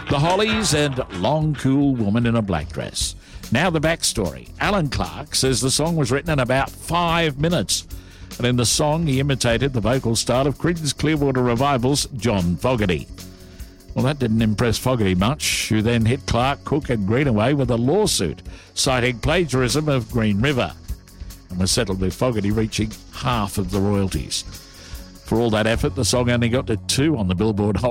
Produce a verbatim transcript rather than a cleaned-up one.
The Hollies and Long Cool Woman in a Black Dress. Now the backstory. Alan Clark says the song was written in about five minutes. And in the song, he imitated the vocal style of Creedence Clearwater Revival's John Fogerty. Well, that didn't impress Fogerty much, who then hit Clark, Cook and Greenaway with a lawsuit, citing plagiarism of Green River, and was settled with Fogerty reaching half of the royalties. For all that effort, the song only got to two on the Billboard Hot